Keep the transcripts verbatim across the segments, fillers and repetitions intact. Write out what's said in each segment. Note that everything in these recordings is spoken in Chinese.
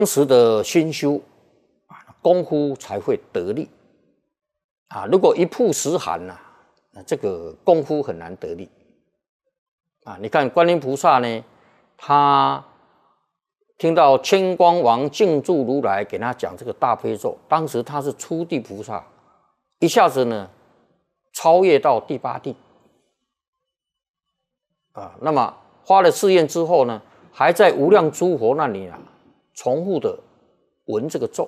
当时的心修啊，功夫才会得力啊。如果一曝十寒呐、啊，那这个功夫很难得力啊。你看观音菩萨呢，他听到千光王净住如来给他讲这个大悲咒，当时他是初地菩萨，一下子呢超越到第八地啊。那么发了誓愿之后呢，还在无量诸佛那里啊，重复的闻这个咒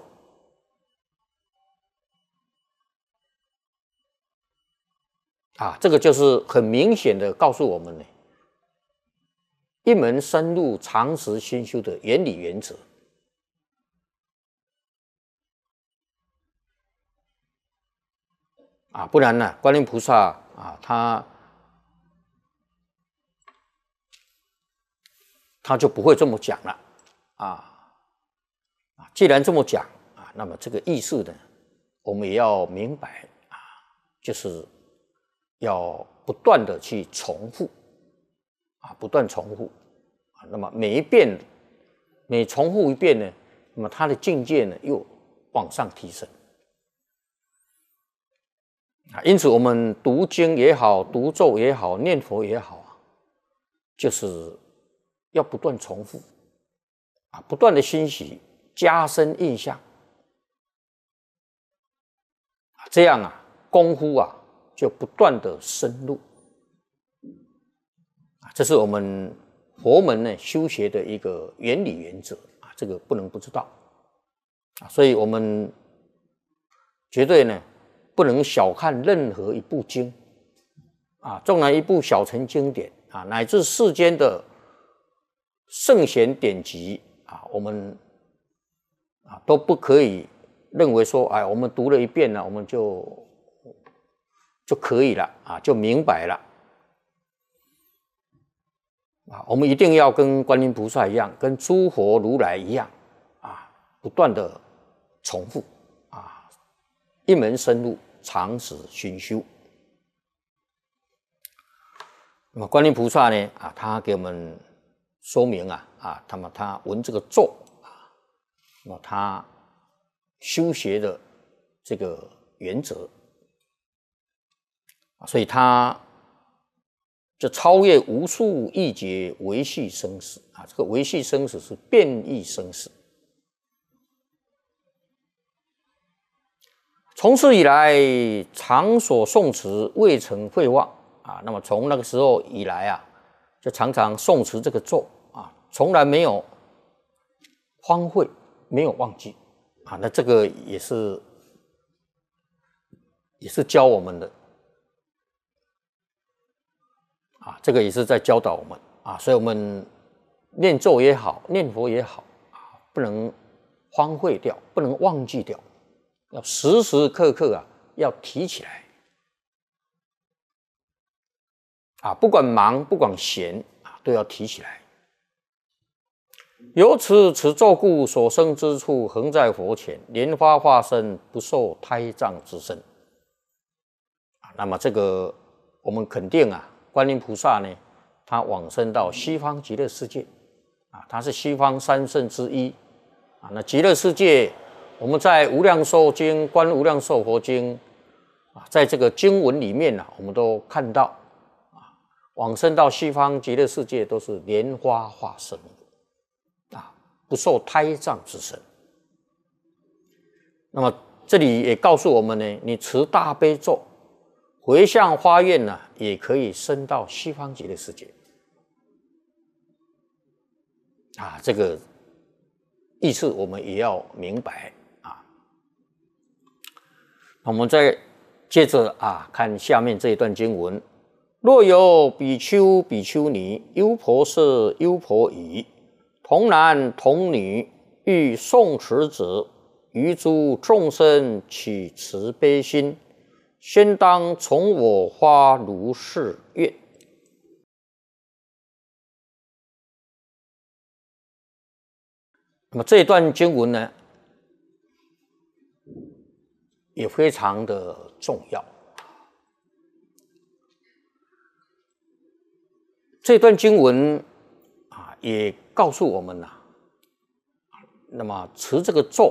啊，这个就是很明显的告诉我们呢，一门深入常识心修的原理原则啊，不然呢，观音菩萨啊，他他就不会这么讲了啊。既然这么讲啊，那么这个意思呢，我们也要明白啊，就是要不断的去重复啊，不断重复啊。那么每一遍，每重复一遍呢，那么他的境界呢又往上提升啊。因此，我们读经也好，读咒也好，念佛也好啊，就是要不断重复啊，不断的欣喜。加深印象，这样啊，功夫啊就不断的深入，这是我们佛门呢修学的一个原理原则啊，这个不能不知道啊，所以我们绝对呢不能小看任何一部经啊，纵然一部小乘经典啊，乃至世间的圣贤典籍啊，我们。啊，都不可以认为说，哎，我们读了一遍呢，我们就就可以了啊，就明白了啊。我们一定要跟观音菩萨一样，跟诸佛如来一样啊，不断的重复啊，一门深入，常识熏修。那么观音菩萨呢，啊，他给我们说明啊，啊，他们他闻这个咒。那么他修学的这个原则，所以他就超越无数亿劫维系生死啊！这个维系生死是变异生死。从此以来，常所诵持，未曾废忘啊。那么从那个时候以来啊，就常常诵持这个咒啊，从来没有荒废。没有忘记啊，那这个也是也是教我们的啊，这个也是在教导我们啊，所以我们念咒也好，念佛也好啊，不能荒废掉，不能忘记掉，要时时刻刻啊要提起来啊，不管忙不管闲啊，都要提起来。由此此咒故，所生之处，恒在佛前，莲花化身，不受胎藏之身。那么这个我们肯定啊，观音菩萨呢，他往生到西方极乐世界啊，他是西方三圣之一啊。那极乐世界，我们在《无量寿经》《观无量寿佛经》啊，在这个经文里面呢、啊，我们都看到啊，往生到西方极乐世界都是莲花化身。不受胎藏之身。那么这里也告诉我们呢，你持大悲咒，回向发愿呢，也可以升到西方极乐世界。啊，这个意思我们也要明白啊。那我们再接着啊，看下面这一段经文：若有比丘、比丘尼、优婆塞、优婆夷。童男童女欲诵持者，于诸众生起慈悲心，先当从我发如是愿。那么这一段经文呢，也非常的重要。这段经文啊，也告诉我们呐、啊， 那么持这个咒